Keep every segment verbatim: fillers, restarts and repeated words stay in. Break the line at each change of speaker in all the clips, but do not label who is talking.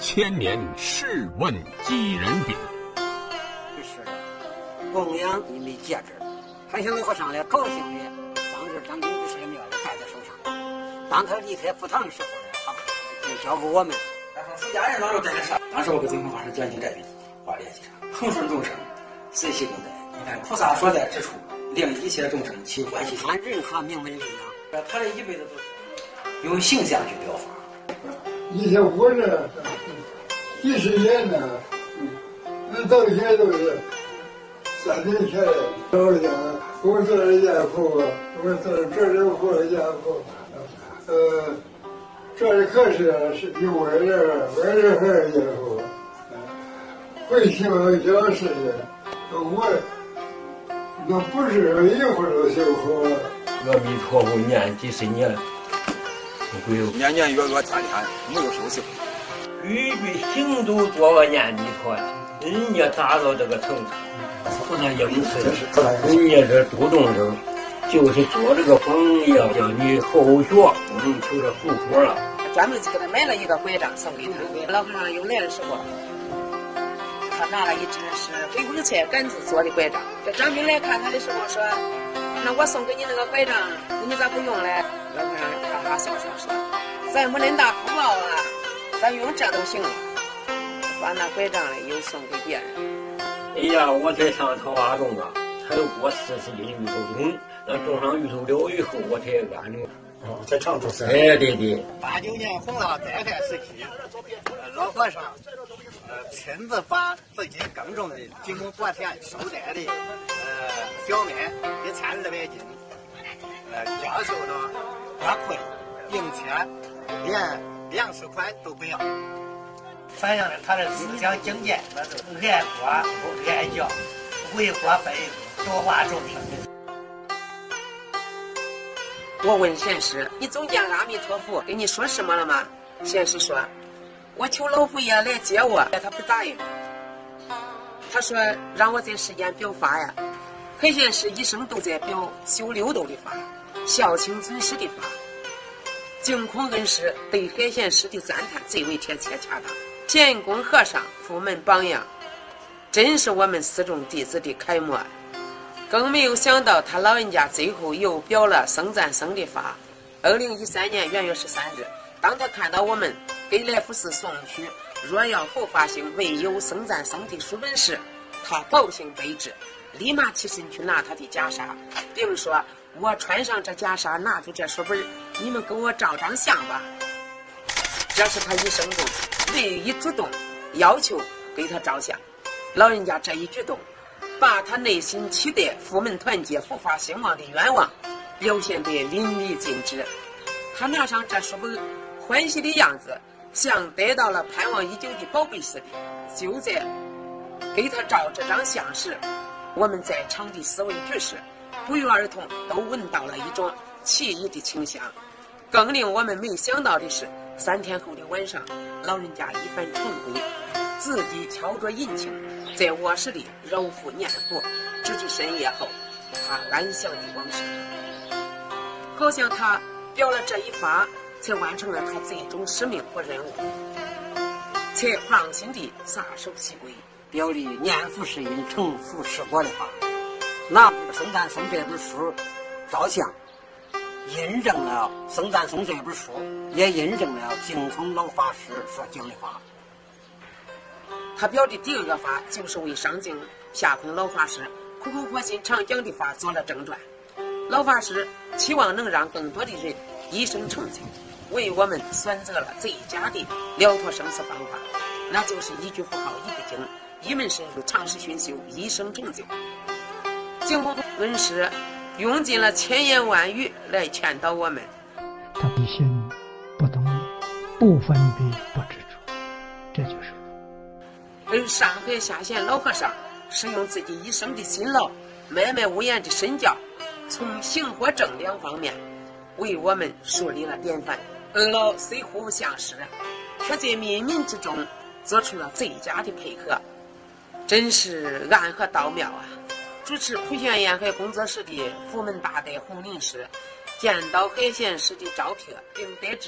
千年试问几人禀。
是供养一枚戒指，还向老和尚来高兴的当着张金居士的面戴在手上。当他离开佛堂的时候呢，他就交给我们。
他说：“出家人老是带着啥？”当时我跟净空法师讲起这句话联系上，恒顺众生，随喜共待。你看菩萨所在之处，令一切众生起欢喜心。
看任何名闻利养，
他这一辈子都是用形象去表法。
以前活着几十年呢，那到现在都是三年前老人家，我做了家父，我做了这里活了家父，呃，这里可是是有我这我这还是家父，会修小事情，我那不是一会儿就修好了。
阿弥陀佛念几十年。
年年月月天天没有休息，
句句行都做个念弥陀，人家达到这个程度，不能应试。人家这主动生，就是做这个封要叫你后学，不能求着出国了。
专门就给他买了一个拐杖送给他。老和尚又来的时候，他拿了一只是回光菜杆子做的拐杖。这张兵来看他的时候说：“那我送给你那个拐杖，你咋不用嘞？”老和尚哈哈笑笑说：“咱没恁大福报啊，咱用这都行了。”把那拐杖嘞又送给别人。
哎呀，我才上桃花洞啊，才有过四十斤芋头种，那种上芋头了以后，我才安定。
哦，在长洲山。
哎，对对。
八九年弘道灾害时期，老和尚呃亲自把自己耕种的经过薄田收摘的呃小麦一千二百斤，呃交收到花困，并且连粮食款都不要，反映了他的思想境界，那是爱国不爱教，为国分多化众生。
我问贤师：“你总见阿弥陀佛跟你说什么了吗？”贤师说：“我求老佛爷来接我，他不答应。他说让我在世间表法呀。海贤师一生都在表修六度的法，孝亲尊师的法。净空恩师对海贤师的赞叹最为贴切恰当。贤公和尚佛门榜样，真是我们四众弟子的楷模。更没有想到他老人家最后又表了僧赞僧的法。二零一三年元月十三日，当他看到我们给来福寺送去若要佛法兴唯有僧赞僧的书本时，他高兴悲之，立马起身去拿他的袈裟，并说：“我穿上这袈裟，拿住这书本，你们给我照张相吧。”这是他一生中唯一主动要求给他照相。老人家这一举动，把他内心期待佛门团结、佛法兴旺的愿望表现得淋漓尽致。他拿上这书本，欢喜的样子像得到了盼望已久的宝贝似的。就在给他照这张相时，我们在场的四位居士不约而同都闻到了一种奇异的清香。更令我们没想到的是，三天后的晚上，老人家一番晨归，自己敲着引磬，在卧室里揉腹念佛，直至深夜后，他安详的往生。好像他表了这一法，才完成了他最终使命和任务，才放心地撒手西归，
表里念佛是因，成佛是果的话，拿僧赞僧这本书照相，印证了僧赞僧这本书，也印证了净空老法师所讲的话。
他表的第二个法，就是为上净下空老法师苦口婆心常讲的法做了正传。老法师期望能让更多的人一生成就，为我们选择了最佳的了脱生死方法，那就是一句佛号一部经，一门深入，长时熏修，一生成就。净空恩师用尽了千言万语来劝导我们。
他的心不动，不分别，不执着，这就是佛。
而上海下县老和尚是用自己一生的辛劳，默默无言的身教，从行和正两方面为我们树立了典范。二老虽互不相识，却在冥冥之中做出了最佳的配合，真是暗合道妙啊！主持普贤沿海工作室的佛门大德洪林师见到海贤师的照片，并得知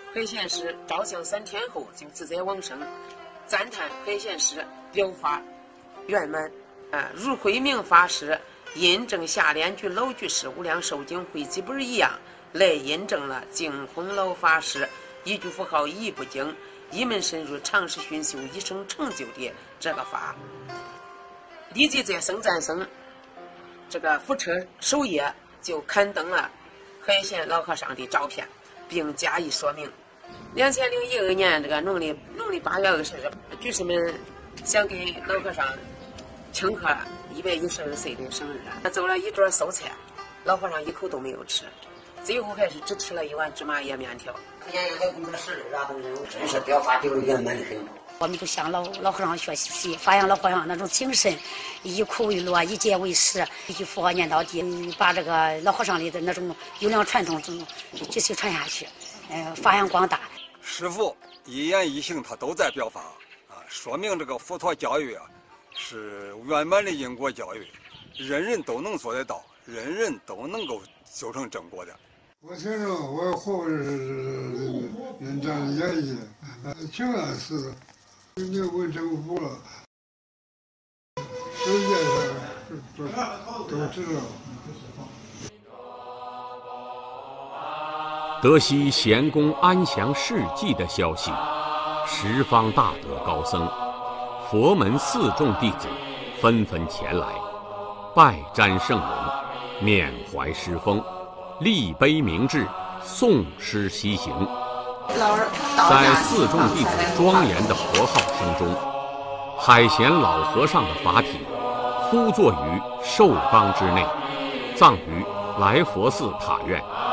黑贤师照相三天后就自在往生，赞叹黑贤师表法圆满。啊，如慧明法师印证下联句老居士无量寿经汇集本一样，来印证了净空老法师一句符号一部经，一门深入，长时熏修，一生成就的这个法。立即在僧赞僧这个福车首页就刊登了黑贤老和尚的照片，并加以说明。两千零一二年这个农历农历八月二十日，居士们想给老和尚庆贺一百一十二岁的生日，他做了一桌素菜，老和尚一口都没有吃，最后还是只吃了一碗芝麻叶面条。
可见这工作室然后真是表法就圆满的很多。
我们都向老老和尚学习，发扬老和尚那种精神，以苦为乐，以戒为师，一句佛号念到底，把这个老和尚里的那种优良传统继续传下去，呃，发扬光大。
师父一言一行他都在表法啊，说明这个佛陀教育啊是圆满的因果教育，人人都能做得到，人人都能够修成正果的。
我听着我后是人这样演绎，呃，挺安是的，你问政府了，世界上都都知道。
得悉贤公安详事迹的消息，十方大德高僧、佛门四众弟子纷纷前来，拜瞻圣容，缅怀师风，立碑铭志，诵诗西行。在四众弟子庄严的佛号声中，海贤老和尚的法体敷坐于寿缸之内，葬于来佛寺塔院。